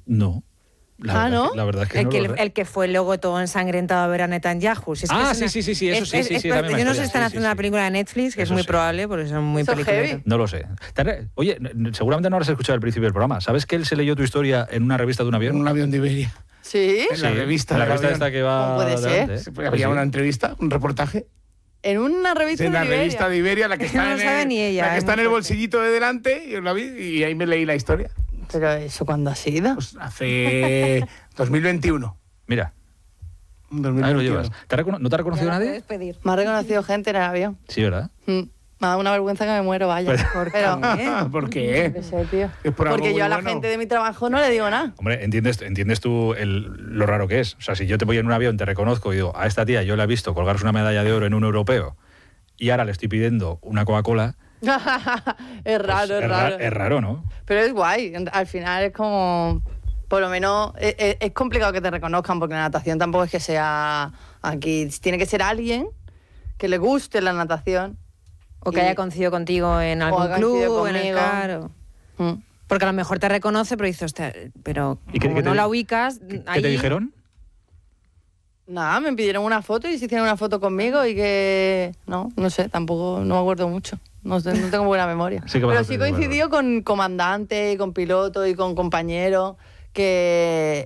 No. ¿No? La verdad es que el que fue luego todo ensangrentado a ver a Netanyahu. Sí, eso sí. Yo no sé si están haciendo una película de Netflix, que es muy probable, porque son muy peliculeros. No lo sé. Oye, seguramente no habrás escuchado al principio del programa. ¿Sabes que él se leyó tu historia en una revista de un avión? En un avión de Iberia. ¿Sí? En la revista. En la revista esta que va... ¿Cómo puede ser? Había una entrevista, un reportaje. En una revista de Iberia. En la revista de Iberia, la que está, no sabe ni ella, la que está en el bolsillito de delante, y la vi y ahí me leí la historia. ¿Pero eso cuándo ha sido? Pues hace 2021. Mira. 2021. Ahí lo llevas. ¿No te ha reconocido nadie? Me ha reconocido gente en el avión. Sí, ¿verdad? Me ha dado una vergüenza que me muero, vaya. ¿Por qué? No sé, tío. Porque yo a la gente de mi trabajo no le digo nada. Hombre, entiendes tú lo raro que es. O sea, si yo te voy en un avión, te reconozco y digo, a esta tía yo la he visto colgarse una medalla de oro en un europeo y ahora le estoy pidiendo una Coca-Cola... Es raro, pues es raro. Es raro, ¿no? Pero es guay. Al final es como... Por lo menos es complicado que te reconozcan, porque la natación tampoco es que sea... Aquí tiene que ser alguien que le guste la natación. O que haya coincidido contigo en algún club, en el CAR. Porque a lo mejor te reconoce, pero dices, hostia, pero como no la ubicas... ¿Qué te dijeron? Nada, me pidieron una foto y se hicieron una foto conmigo y que... No sé, tampoco, no me acuerdo mucho. No tengo buena memoria. Pero sí coincidió con comandantes, con pilotos y con compañeros que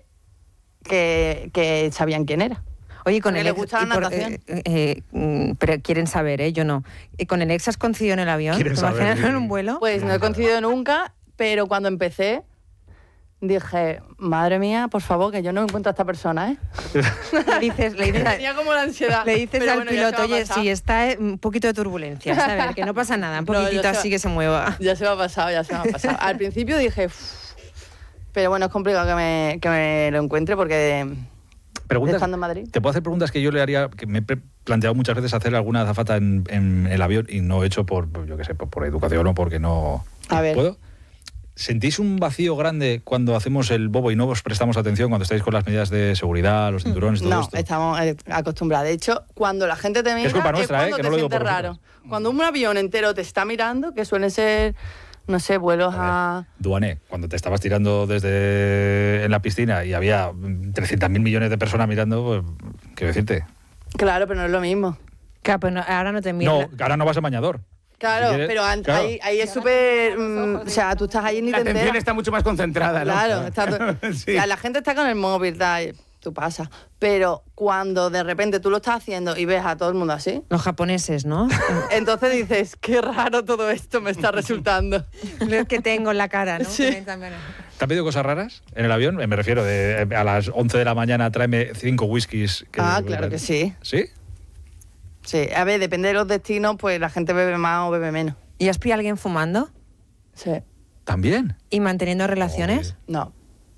sabían quién era. Oye, con el le gusta la natación. Pero quieren saber, yo no. ¿Con el ex has coincidido en el avión? ¿Te imaginas en un vuelo? Pues no he coincidido nunca, pero cuando empecé dije, madre mía, por favor, que yo no encuentro a esta persona, ¿eh? Tenía como la ansiedad. Le dices al piloto, oye, sí, está un poquito de turbulencia, ¿sabes? Que no pasa nada, un poquitito así que se mueva. Ya se me ha pasado. Al principio dije, pero bueno, es complicado que me lo encuentre porque... estando en Madrid. Te puedo hacer preguntas que yo le haría, que me he planteado muchas veces hacer alguna azafata en el avión y no he hecho por educación o porque no... A ver. ¿Puedo? ¿Sentís un vacío grande cuando hacemos el bobo y no os prestamos atención cuando estáis con las medidas de seguridad, los cinturones, todo esto? No, estamos acostumbrados. De hecho, cuando la gente te mira, es culpa nuestra, cuando que te no lo digo sientes por raro. vosotros. Cuando un avión entero te está mirando, que suelen ser, no sé, vuelos a... Duané, cuando te estabas tirando en la piscina y había 300.000 millones de personas mirando, pues, quiero decirte. Claro, pero no es lo mismo. Claro, pero ahora no te miran. No, ahora no vas a bañador. Claro, si pero ahí es súper... o sea, tú estás ahí ni te enteras. La atención está mucho más concentrada, ¿no? Claro, sí. La gente está con el móvil, tú pasas. Pero cuando de repente tú lo estás haciendo y ves a todo el mundo así... Los japoneses, ¿no? Entonces dices, qué raro todo esto me está resultando. Lo que tengo en la cara, ¿no? Sí. ¿Te han pedido cosas raras en el avión? Me refiero a las 11 de la mañana tráeme 5 whiskies. Claro que sí. ¿Sí? Sí, a ver, depende de los destinos, pues la gente bebe más o bebe menos. ¿Y has pillado a alguien fumando? Sí. ¿También? ¿Y manteniendo relaciones? No.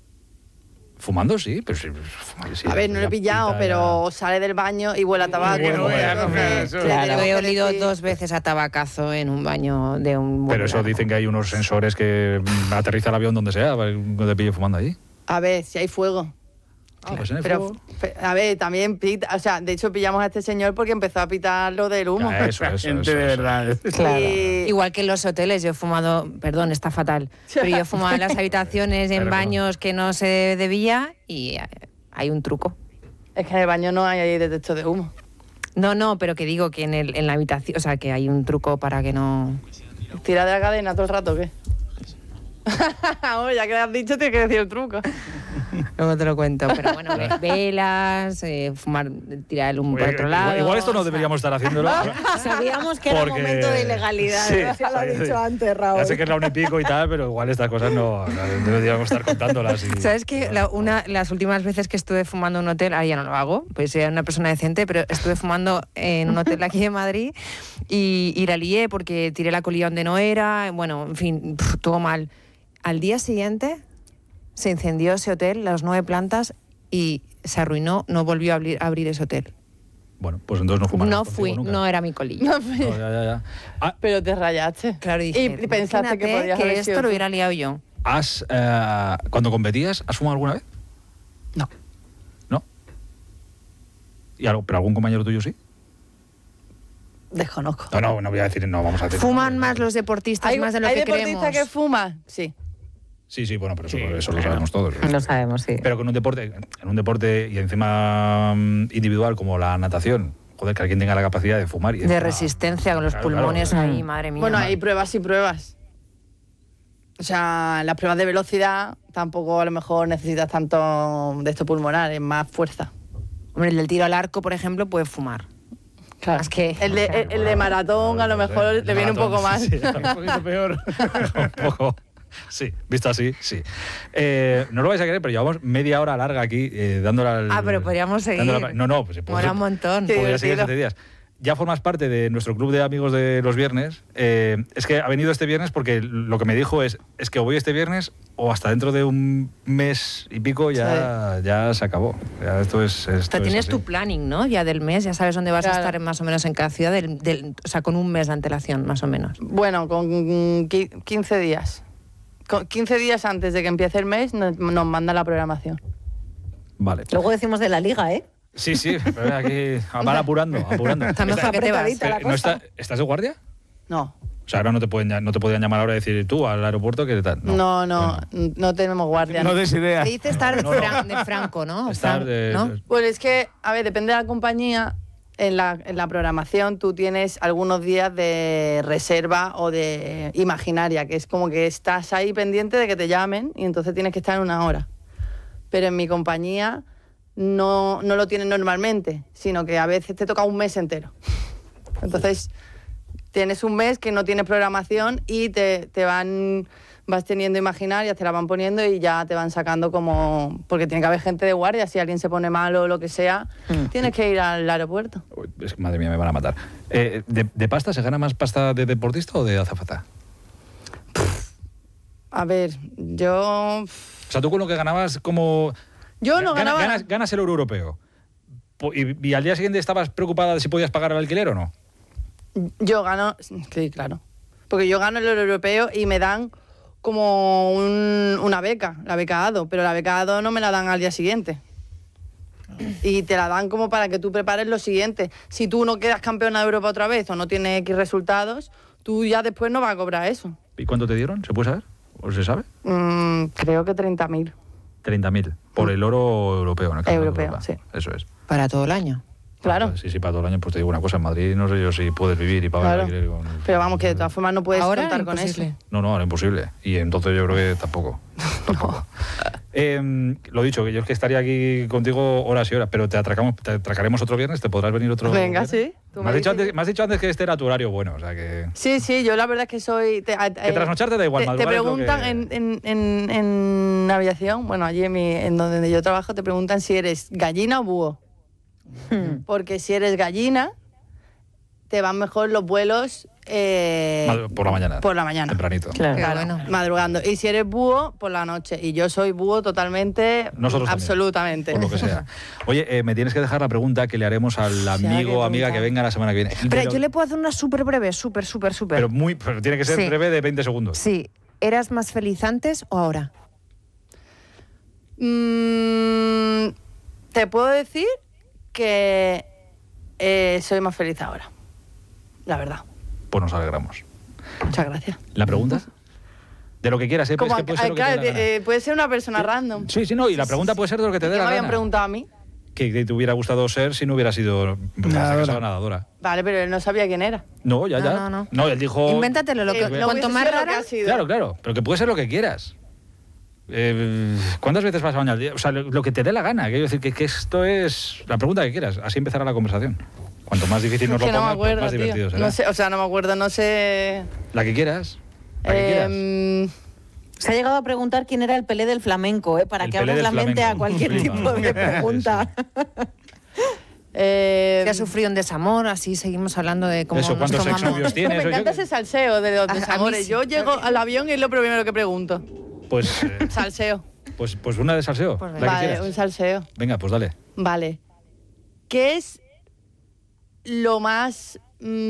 Fumando sí, pero sí. A ver, no lo he pillado, pero sale del baño y huele a tabaco. Claro, he olido 2 veces a tabacazo en un baño de un... Pero eso dicen que hay unos sensores que aterriza el avión donde sea, no te pille fumando allí. A ver, si hay fuego. Pero, a ver, también pita, o sea, de hecho pillamos a este señor porque empezó a pitar lo del humo. Eso. De verdad. Claro. Igual que en los hoteles, yo he fumado, perdón, está fatal, pero yo he fumado en las habitaciones, en baños que no se debía y hay un truco. Es que en el baño no hay detector de humo. No, pero que digo que en la habitación, o sea, que hay un truco para que no... ¿Tira de la cadena todo el rato o qué? Ya que lo has dicho, tienes que decir el truco. Luego te lo cuento, pero bueno, velas, fumar, tirar el humo por otro lado. Igual esto no deberíamos estar haciéndolo. Sabíamos que era un momento de ilegalidad. Sí, ya lo has dicho antes, Raúl. Ya sé que es la 1 y pico y tal, pero igual estas cosas no deberíamos estar contándolas. ¿Sabes qué? Las últimas veces que estuve fumando en un hotel, ahora ya no lo hago, pues era una persona decente, pero estuve fumando en un hotel aquí de Madrid y la lié porque tiré la colilla donde no era, bueno, en fin, todo mal. Al día siguiente se incendió ese hotel, las 9 plantas, y se arruinó, no volvió a abrir ese hotel. Bueno, pues entonces no fumaron. No fui, nunca. No era mi colilla. No fui. No, ya. Pero te rayaste. Claro, dije, y pensaste que podías haber esto lo hubiera liado yo. Cuando competías, ¿has fumado alguna vez? No. ¿No? ¿Pero algún compañero tuyo sí? Desconozco. No voy a decir, no vamos a decir. ¿Fuman más los deportistas más de lo que creemos? ¿Hay deportistas que fuman? Sí. Sí, bueno, pero eso lo sabemos todos. Lo sabemos, sí. Pero en un deporte y encima individual como la natación, joder, que alguien tenga la capacidad de fumar. De resistencia con los pulmones ahí, madre mía. Bueno, hay pruebas y pruebas. O sea, las pruebas de velocidad tampoco a lo mejor necesitas tanto de esto pulmonar, es más fuerza. Hombre, el del tiro al arco, por ejemplo, puede fumar. Claro. Es que... El de maratón a lo mejor le viene un poco más. Sí, un poquito peor. Un poco. Sí, visto así, sí. No lo vais a creer, pero llevamos media hora larga aquí dándole al... pero podríamos seguir. No, pues mola un montón. Podría seguir 7 días. Ya formas parte de nuestro club de amigos de los viernes. Es que ha venido este viernes porque lo que me dijo es que o voy este viernes o hasta dentro de un mes y pico ya se acabó. Ya esto es tienes así. tu planning, ¿no? Ya del mes, ya sabes dónde vas a estar más o menos en cada ciudad, o sea, con un mes de antelación, más o menos. Bueno, con 15 días. 15 días antes de que empiece el mes nos manda la programación. Vale. Luego decimos de la liga, ¿eh? Sí, pero aquí van apurando. Está mejor que te vas. ¿Estás de guardia? No. O sea, ahora no te podían llamar ahora y decir tú al aeropuerto que tal. No tenemos guardia. No des idea. Se dice estar de franco, ¿no? ¿no? Pues es que, a ver, depende de la compañía. En la programación tú tienes algunos días de reserva o de imaginaria, que es como que estás ahí pendiente de que te llamen y entonces tienes que estar en una hora. Pero en mi compañía no lo tienen normalmente, sino que a veces te toca un mes entero. Entonces tienes un mes que no tienes programación y vas teniendo imaginarias, te la van poniendo y ya te van sacando como... Porque tiene que haber gente de guardia, si alguien se pone mal o lo que sea, tienes que ir al aeropuerto. Madre mía, me van a matar. ¿De pasta se gana más pasta de deportista o de azafata? A ver, yo... O sea, tú con lo que ganabas como... Yo no ganaba... Ganas el euro europeo. ¿Y al día siguiente estabas preocupada de si podías pagar el alquiler o no? Yo gano... Sí, claro. Porque yo gano el euro europeo y me dan... como una beca, la beca ADO, pero la beca ADO no me la dan al día siguiente. Y te la dan como para que tú prepares lo siguiente. Si tú no quedas campeona de Europa otra vez o no tienes X resultados, tú ya después no vas a cobrar eso. ¿Y cuánto te dieron? ¿Se puede saber? ¿O se sabe? Creo que 30.000. 30.000, por el oro europeo, ¿no? Europeo, sí. Eso es. ¿Para todo el año? Claro. Sí, para todo el año. Pues te digo una cosa, en Madrid no sé yo si puedes vivir y pagar el alquiler con... Pero vamos, que de todas formas no puedes ¿Ahora? contar con eso. No, ahora imposible. Y entonces yo creo que tampoco. Lo dicho, que yo es que estaría aquí contigo horas y horas, pero te atracaremos otro viernes, ¿te podrás venir otro Venga, viernes? sí. Me has dicho antes que este era tu horario bueno, o sea que... Sí, yo la verdad es que soy... que trasnocharte da igual, te preguntan en aviación, bueno, allí en donde yo trabajo, te preguntan si eres gallina o búho. Porque si eres gallina, te van mejor los vuelos por la mañana. Por la mañana. Tempranito. Claro, bueno. Madrugando. Y si eres búho, por la noche. Y yo soy búho totalmente, nosotros absolutamente. Por lo que sea. Oye, me tienes que dejar la pregunta que le haremos al amigo o amiga que venga la semana que viene. Pero yo le puedo hacer una súper breve, súper. Pero tiene que ser breve de 20 segundos. Sí. ¿Eras más feliz antes o ahora? Te puedo decir que soy más feliz ahora. La verdad. Pues nos alegramos. Muchas gracias. ¿La pregunta? De lo que quieras, ¿eh? Como es que puede ser lo que te dé la gana. Puede ser una persona random. Sí, no, y la pregunta puede ser de lo que te dé la gana. ¿Qué me habían preguntado a mí? Que te hubiera gustado ser si no hubiera sido nadadora. Vale, pero él no sabía quién era. No, ya. No, él dijo... Invéntatelo, cuanto más rara... Claro, pero que puede ser lo que quieras. ¿Cuántas veces vas a bañar al día? O sea, lo que te dé la gana. Quiero decir que esto es la pregunta que quieras. Así empezará la conversación. Cuanto más difícil nos lo pongas, pues más divertido será. No sé, no me acuerdo, no sé... La que quieras. Se ha llegado a preguntar quién era el Pelé del flamenco, para que abras la mente a cualquier tipo de pregunta. Si has sufrido un desamor, así seguimos hablando de cómo ¿cuántos exnovios tienes? Me encanta ese salseo de los desamores. Sí. Yo llego al avión y es lo primero que pregunto. Pues... salseo. Pues una de salseo. Pues vale, un salseo. Venga, pues dale. Vale. ¿Qué es lo más...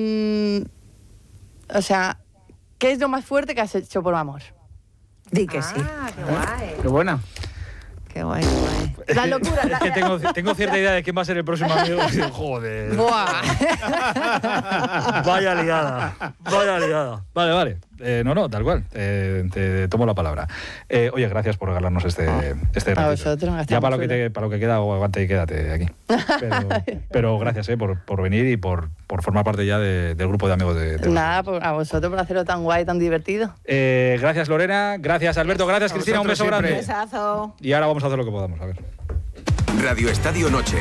o sea, ¿qué es lo más fuerte que has hecho por amor? Di que sí. Qué guay. Qué buena. Qué guay. La locura. Es que tengo cierta idea de quién va a ser el próximo amigo. Joder. Buah. Vaya liada. Vale. No, tal cual. Te tomo la palabra. Oye, gracias por regalarnos este ratito. A vosotros. Ya para lo que queda, aguanta y quédate aquí. Pero gracias por venir y por formar parte ya del grupo de amigos de Nada, a vosotros por hacerlo tan guay, tan divertido. Gracias, Lorena. Gracias, Alberto. Gracias, Cristina. Un beso grande. Un besazo. Y ahora vamos a hacer lo que podamos. A ver. Radio Estadio Noche.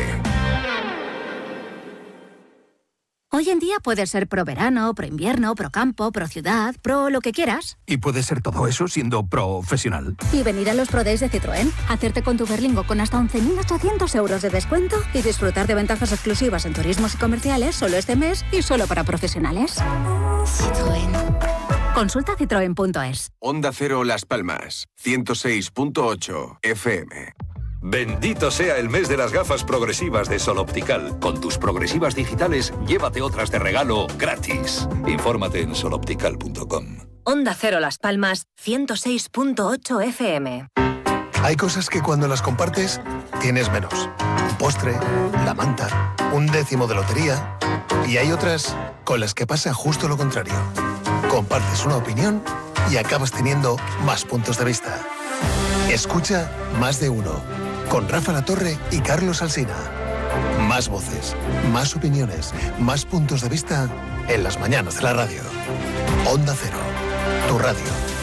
Hoy en día puedes ser pro verano, pro invierno, pro campo, pro ciudad, pro lo que quieras. Y puedes ser todo eso siendo profesional. Y venir a los Pro Days de Citroën, hacerte con tu Berlingo con hasta 11.800 euros de descuento y disfrutar de ventajas exclusivas en turismos y comerciales solo este mes y solo para profesionales. Citroën. Consulta citroen.es. Onda Cero Las Palmas, 106.8 FM. Bendito sea el mes de las gafas progresivas de Sol Optical. Con tus progresivas digitales, llévate otras de regalo gratis. Infórmate en soloptical.com. Onda Cero Las Palmas, 106.8 FM. Hay cosas que cuando las compartes, tienes menos. Un postre, la manta, un décimo de lotería. Y hay otras con las que pasa justo lo contrario. Compartes una opinión y acabas teniendo más puntos de vista. Escucha Más de Uno, con Rafa Latorre y Carlos Alsina. Más voces, más opiniones, más puntos de vista en las mañanas de la radio. Onda Cero, tu radio.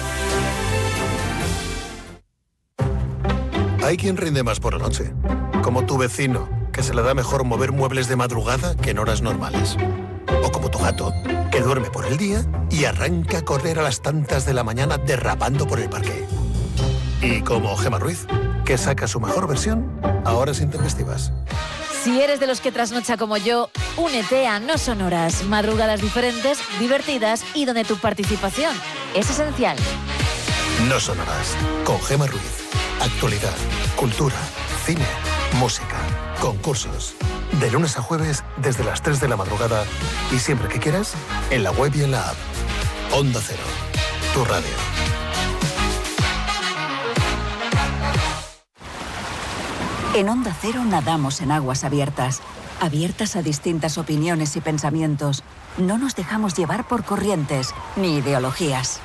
Hay quien rinde más por la noche, como tu vecino, que se le da mejor mover muebles de madrugada que en horas normales. O como tu gato, que duerme por el día y arranca a correr a las tantas de la mañana derrapando por el parque. Y como Gemma Ruiz, que saca su mejor versión a horas intempestivas. Si eres de los que trasnocha como yo, únete a No Son Horas. Madrugadas diferentes, divertidas y donde tu participación es esencial. No Son Horas, con Gemma Ruiz. Actualidad, cultura, cine, música, concursos. De lunes a jueves desde las 3 de la madrugada y siempre que quieras, en la web y en la app. Onda Cero, tu radio. En Onda Cero nadamos en aguas abiertas, abiertas a distintas opiniones y pensamientos. No nos dejamos llevar por corrientes ni ideologías.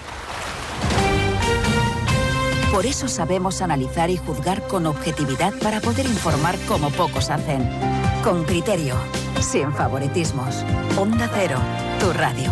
Por eso sabemos analizar y juzgar con objetividad para poder informar como pocos hacen. Con criterio, sin favoritismos. Onda Cero, tu radio.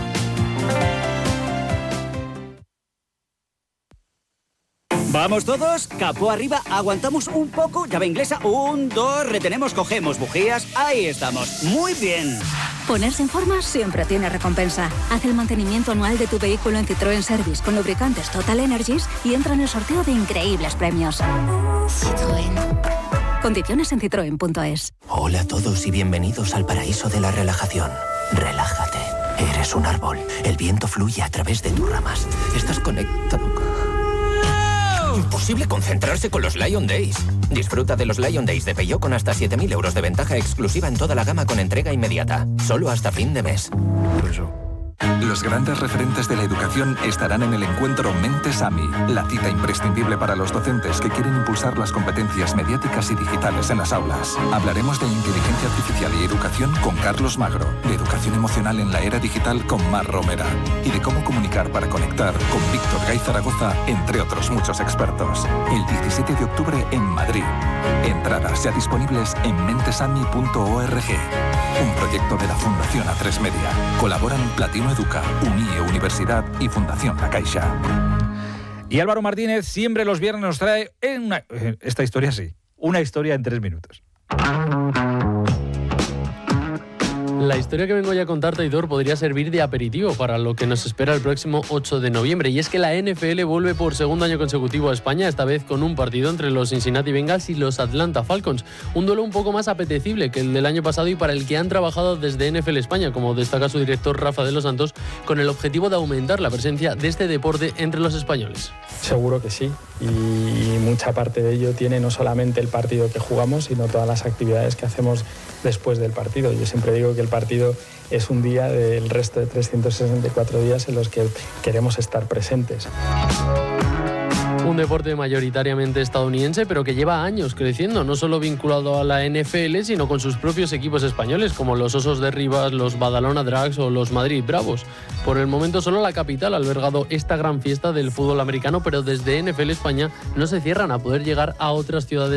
¿Vamos todos? Capó arriba, aguantamos un poco, llave inglesa, 1, 2, retenemos, cogemos, bujías, ahí estamos, muy bien. Ponerse en forma siempre tiene recompensa. Haz el mantenimiento anual de tu vehículo en Citroën Service con lubricantes Total Energies y entra en el sorteo de increíbles premios. Citroën. Condiciones en citroen.es. Hola a todos y bienvenidos al paraíso de la relajación. Relájate. Eres un árbol. El viento fluye a través de tus ramas. Estás conectado. Imposible concentrarse con los Lion Days. Disfruta de los Lion Days de Peugeot con hasta 7.000 euros de ventaja exclusiva en toda la gama con entrega inmediata. Solo hasta fin de mes. Los grandes referentes de la educación estarán en el encuentro Mentes AMI, la cita imprescindible para los docentes que quieren impulsar las competencias mediáticas y digitales en las aulas. Hablaremos de inteligencia artificial y educación con Carlos Magro, de educación emocional en la era digital con Mar Romera y de cómo comunicar para conectar con Víctor Gay Zaragoza, entre otros muchos expertos. El 17 de octubre en Madrid. Entradas ya disponibles en mentesami.org. Un proyecto de la Fundación A3 Media. Colaboran Platino Educa, UNIE Universidad y Fundación La Caixa. Y Álvaro Martínez siempre los viernes nos trae esta historia una historia en 3 minutos. La historia que vengo ya a contarte, Aitor, podría servir de aperitivo para lo que nos espera el próximo 8 de noviembre. Y es que la NFL vuelve por segundo año consecutivo a España, esta vez con un partido entre los Cincinnati Bengals y los Atlanta Falcons. Un duelo un poco más apetecible que el del año pasado y para el que han trabajado desde NFL España, como destaca su director Rafa de los Santos, con el objetivo de aumentar la presencia de este deporte entre los españoles. Seguro que sí. Y mucha parte de ello tiene no solamente el partido que jugamos, sino todas las actividades que hacemos después del partido. Yo siempre digo que el partido es un día del resto de 364 días en los que queremos estar presentes. Un deporte mayoritariamente estadounidense, pero que lleva años creciendo, no solo vinculado a la NFL, sino con sus propios equipos españoles, como los Osos de Rivas, los Badalona Drags o los Madrid Bravos. Por el momento solo la capital ha albergado esta gran fiesta del fútbol americano, pero desde NFL España no se cierran a poder llegar a otras ciudades